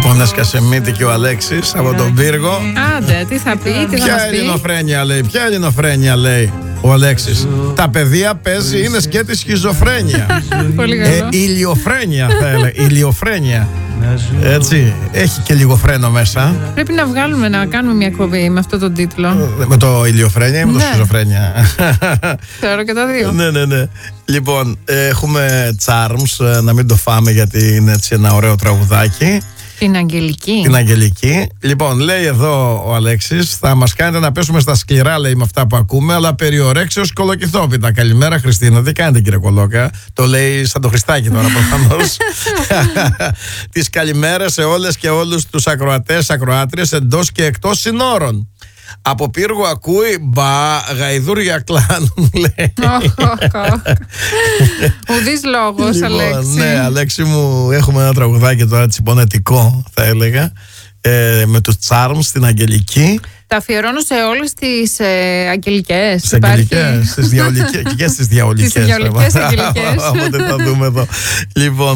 Λοιπόν, έσκασε μύτη και ο Αλέξης από τον πύργο. Άντε, τι θα πει, τι θα μας πει. Ποια ελληνοφρένεια λέει ο Αλέξης. Τα παιδεία παίζει, είναι σκέτη σχιζοφρένεια. Πολύ καλό. Ηλιοφρένεια θα έλεγα. Ηλιοφρένεια. Έτσι, έχει και λίγο φρένο μέσα. Πρέπει να βγάλουμε, να κάνουμε μια εκπομπή με αυτό τον τίτλο. Με το ηλιοφρένεια ή με το σχιζοφρένεια? Θεωρώ και τα δύο. Ναι. Λοιπόν, έχουμε Charms, να μην το φάμε γιατί είναι έτσι ένα ωραίο τραγουδάκι. Την Αγγελική. Την Αγγελική. Λοιπόν, λέει εδώ ο Αλέξης, θα μας κάνετε να πέσουμε στα σκληρά, λέει, με αυτά που ακούμε, αλλά περιορέξεως κολοκυθόπιτα. Καλημέρα, Χριστίνα. Τι κάνετε, κύριε Κολόκα? Το λέει σαν το Χριστάκι τώρα, προφανώς. Τις καλημέρες σε όλες και όλους τους ακροατές, ακροάτριες εντός και εκτός συνόρων. Από πύργο ακούει, μπα, γαϊδούρια κλάνουν, λέει. Ουδής λόγος, Αλέξη. Ναι, Αλέξη μου, έχουμε ένα τραγουδάκι τώρα τσιμπονετικό, θα έλεγα, με τους Charms στην Αγγελική. Τα αφιερώνω σε όλες τις αγγελικές. Στις αγγελικές, στις διαολικές και στις διαολικές. Τις διαολικές αγγελικές. Όποτε θα δούμε εδώ. Λοιπόν.